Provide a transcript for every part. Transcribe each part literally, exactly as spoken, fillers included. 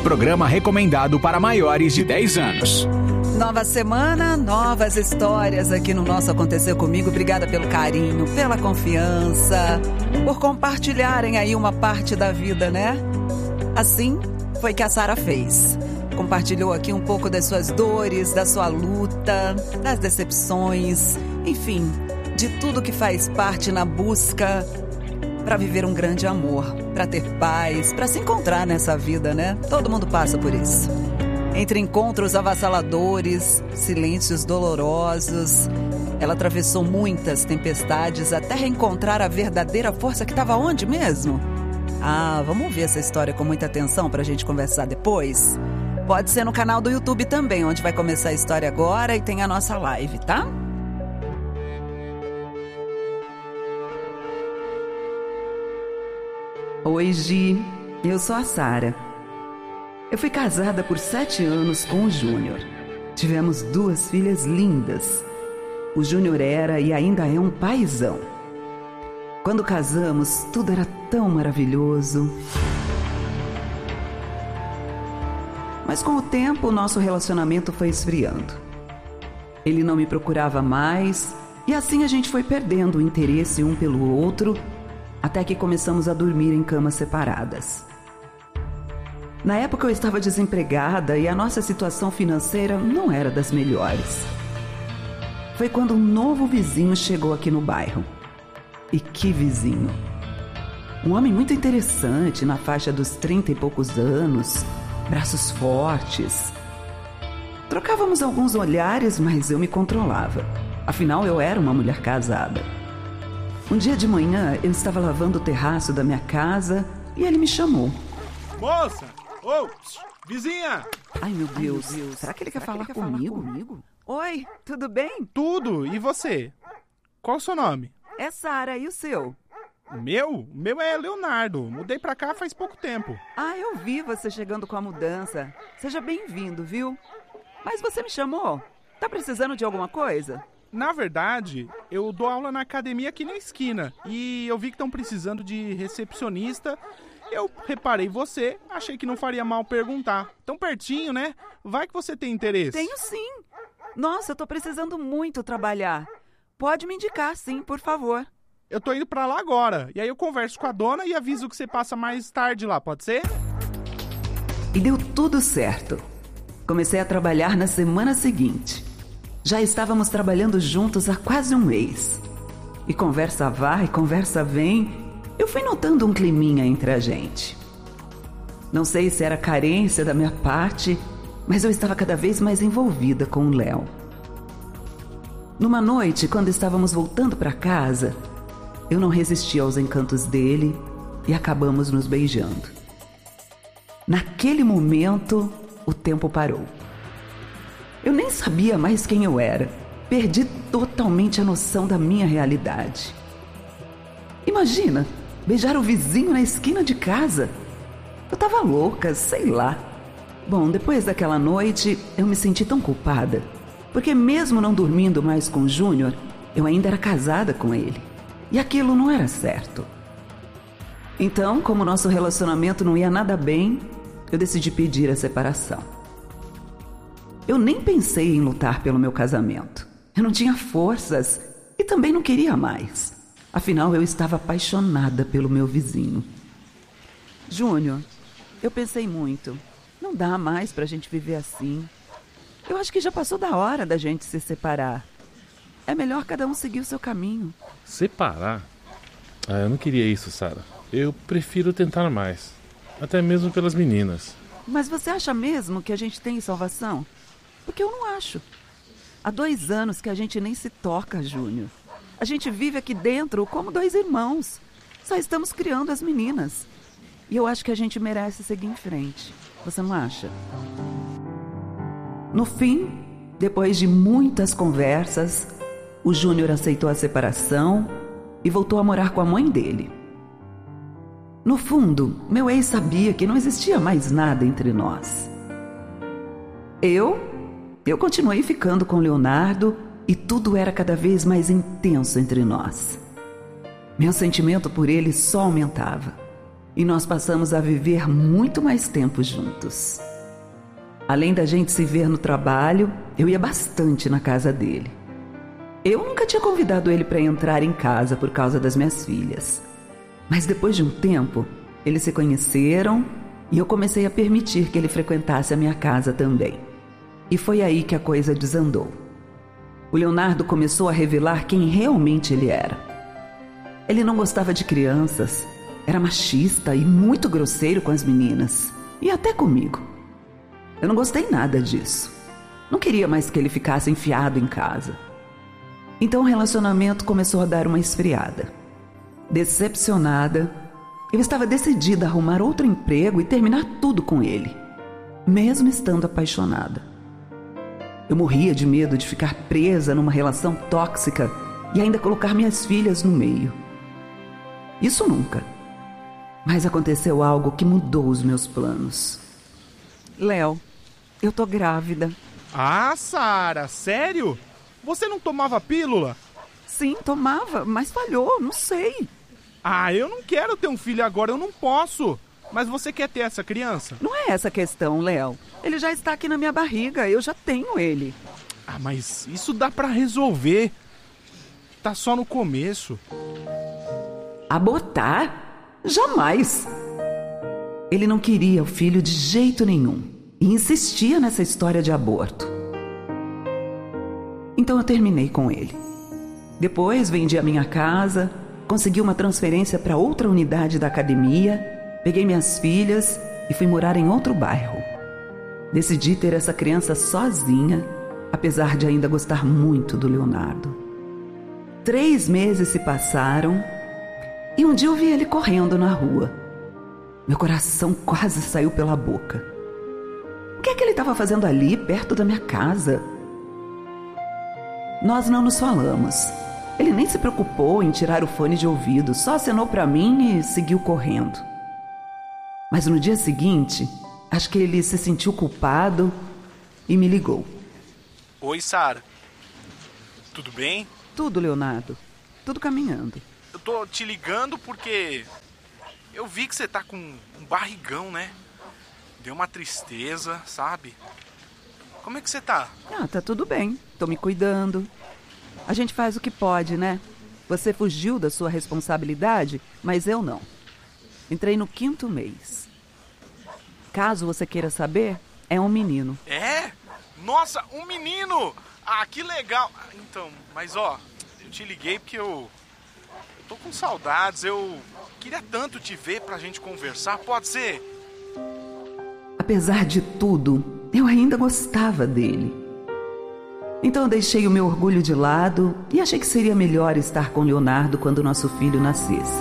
programa recomendado para maiores de dez anos. Nova semana, novas histórias aqui no nosso Aconteceu Comigo. Obrigada pelo carinho, pela confiança, por compartilharem aí uma parte da vida, né? Assim foi que a Sara fez. Compartilhou aqui um pouco das suas dores, da sua luta, das decepções, enfim, de tudo que faz parte na busca para viver um grande amor, para ter paz, para se encontrar nessa vida, né? Todo mundo passa por isso. Entre encontros avassaladores, silêncios dolorosos, ela atravessou muitas tempestades até reencontrar a verdadeira força que estava onde mesmo? Ah, vamos ver essa história com muita atenção para a gente conversar depois? Pode ser no canal do YouTube também, onde vai começar a história agora e tem a nossa live, tá? Oi, Gi. Eu sou a Sara. Eu fui casada por sete anos com o Júnior. Tivemos duas filhas lindas. O Júnior era e ainda é um paizão. Quando casamos, tudo era tão maravilhoso. Mas com o tempo, o nosso relacionamento foi esfriando. Ele não me procurava mais e assim a gente foi perdendo o interesse um pelo outro, até que começamos a dormir em camas separadas. Na época eu estava desempregada e a nossa situação financeira não era das melhores. Foi quando um novo vizinho chegou aqui no bairro. E que vizinho! Um homem muito interessante, na faixa dos trinta e poucos anos, braços fortes. Trocávamos alguns olhares, mas eu me controlava. Afinal, eu era uma mulher casada. Um dia de manhã, eu estava lavando o terraço da minha casa e ele me chamou. Moça! Ô, oh, vizinha! Ai, meu Deus. Ai, meu Deus. Será que ele quer, Será falar, que ele quer comigo? falar comigo? Oi, tudo bem? Tudo. E você? Qual o seu nome? É Sara. E o seu? O meu? O meu é Leonardo. Mudei pra cá faz pouco tempo. Ah, eu vi você chegando com a mudança. Seja bem-vindo, viu? Mas você me chamou? Tá precisando de alguma coisa? Na verdade, eu dou aula na academia aqui na esquina. E eu vi que estão precisando de recepcionista. Eu reparei você, achei que não faria mal perguntar. Tão pertinho, né? Vai que você tem interesse. Tenho sim. Nossa, eu tô precisando muito trabalhar. Pode me indicar, sim, por favor. Eu tô indo pra lá agora. E aí eu converso com a dona e aviso que você passa mais tarde lá, pode ser? E deu tudo certo. Comecei a trabalhar na semana seguinte. Já estávamos trabalhando juntos há quase um mês. E conversa vai, conversa vem... Eu fui notando um climinha entre a gente. Não sei se era carência da minha parte, mas eu estava cada vez mais envolvida com o Léo. Numa noite, quando estávamos voltando para casa, eu não resisti aos encantos dele e acabamos nos beijando. Naquele momento, o tempo parou. Eu nem sabia mais quem eu era. Perdi totalmente a noção da minha realidade. Imagina! Beijar o vizinho na esquina de casa. Eu tava louca, sei lá. Bom, depois daquela noite, eu me senti tão culpada. Porque mesmo não dormindo mais com o Júnior, eu ainda era casada com ele. E aquilo não era certo. Então, como nosso relacionamento não ia nada bem, eu decidi pedir a separação. Eu nem pensei em lutar pelo meu casamento. Eu não tinha forças e também não queria mais. Afinal, eu estava apaixonada pelo meu vizinho. Júnior, eu pensei muito. Não dá mais pra gente viver assim. Eu acho que já passou da hora da gente se separar. É melhor cada um seguir o seu caminho. Separar? Ah, eu não queria isso, Sara. Eu prefiro tentar mais. Até mesmo pelas meninas. Mas você acha mesmo que a gente tem salvação? Porque eu não acho. Há dois anos que a gente nem se toca, Júnior. A gente vive aqui dentro como dois irmãos. Só estamos criando as meninas. E eu acho que a gente merece seguir em frente. Você não acha? No fim, depois de muitas conversas, o Júnior aceitou a separação e voltou a morar com a mãe dele. No fundo, meu ex sabia que não existia mais nada entre nós. Eu, eu continuei ficando com o Leonardo e tudo era cada vez mais intenso entre nós. Meu sentimento por ele só aumentava. E nós passamos a viver muito mais tempo juntos. Além da gente se ver no trabalho, eu ia bastante na casa dele. Eu nunca tinha convidado ele para entrar em casa por causa das minhas filhas. Mas depois de um tempo, eles se conheceram e eu comecei a permitir que ele frequentasse a minha casa também. E foi aí que a coisa desandou. O Leonardo começou a revelar quem realmente ele era. Ele não gostava de crianças, era machista e muito grosseiro com as meninas, e até comigo. Eu não gostei nada disso. Não queria mais que ele ficasse enfiado em casa. Então o relacionamento começou a dar uma esfriada. Decepcionada, eu estava decidida a arrumar outro emprego e terminar tudo com ele, mesmo estando apaixonada. Eu morria de medo de ficar presa numa relação tóxica e ainda colocar minhas filhas no meio. Isso nunca. Mas aconteceu algo que mudou os meus planos. Léo, eu tô grávida. Ah, Sara, sério? Você não tomava pílula? Sim, tomava, mas falhou, não sei. Ah, eu não quero ter um filho agora, eu não posso. Mas você quer ter essa criança? Não é essa a questão, Léo. Ele já está aqui na minha barriga, eu já tenho ele. Ah, mas isso dá pra resolver. Tá só no começo. Abortar? Jamais! Ele não queria o filho de jeito nenhum e insistia nessa história de aborto. Então eu terminei com ele. Depois vendi a minha casa, consegui uma transferência para outra unidade da academia, peguei minhas filhas e fui morar em outro bairro. Decidi ter essa criança sozinha, apesar de ainda gostar muito do Leonardo. Três meses se passaram e um dia eu vi ele correndo na rua. Meu coração quase saiu pela boca. O que é que ele estava fazendo ali, perto da minha casa? Nós não nos falamos. Ele nem se preocupou em tirar o fone de ouvido, só acenou para mim e seguiu correndo. Mas no dia seguinte, acho que ele se sentiu culpado e me ligou. Oi, Sara. Tudo bem? Tudo, Leonardo. Tudo caminhando. Eu tô te ligando porque eu vi que você tá com um barrigão, né? Deu uma tristeza, sabe? Como é que você tá? Ah, tá tudo bem. Tô me cuidando. A gente faz o que pode, né? Você fugiu da sua responsabilidade, mas eu não. Entrei no quinto mês. Caso você queira saber, é um menino. É? Nossa, um menino! Ah, que legal! Então, mas ó, eu te liguei porque eu... eu tô com saudades, eu queria tanto te ver pra gente conversar, pode ser? Apesar de tudo, eu ainda gostava dele. Então eu deixei o meu orgulho de lado e achei que seria melhor estar com Leonardo quando nosso filho nascesse.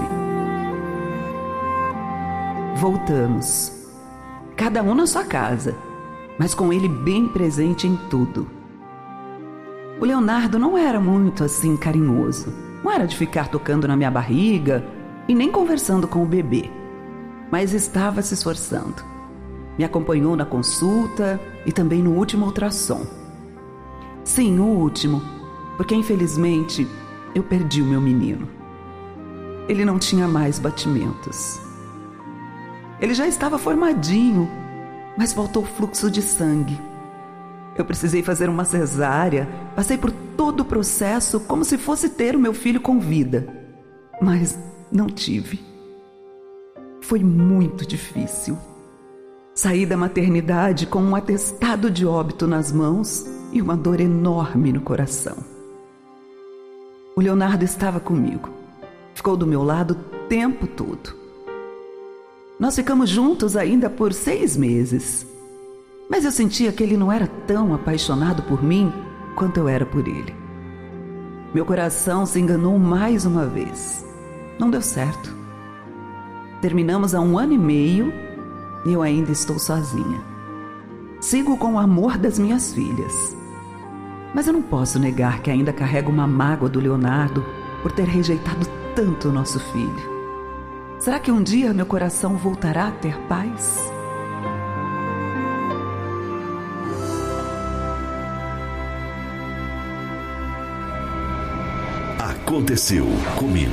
Voltamos. Cada um na sua casa, mas com ele bem presente em tudo. O Leonardo não era muito assim carinhoso. Não era de ficar tocando na minha barriga e nem conversando com o bebê. Mas estava se esforçando. Me acompanhou na consulta e também no último ultrassom. Sim, o último, porque infelizmente eu perdi o meu menino. Ele não tinha mais batimentos. Ele já estava formadinho, mas faltou o fluxo de sangue. Eu precisei fazer uma cesárea, passei por todo o processo como se fosse ter o meu filho com vida, mas não tive. Foi muito difícil. Saí da maternidade com um atestado de óbito nas mãos e uma dor enorme no coração. O Leonardo estava comigo. Ficou do meu lado o tempo todo. Nós ficamos juntos ainda por seis meses. Mas eu sentia que ele não era tão apaixonado por mim quanto eu era por ele. Meu coração se enganou mais uma vez. Não deu certo. Terminamos há um ano e meio e eu ainda estou sozinha. Sigo com o amor das minhas filhas. Mas eu não posso negar que ainda carrego uma mágoa do Leonardo por ter rejeitado tanto o nosso filho. Será que um dia meu coração voltará a ter paz? Aconteceu comigo.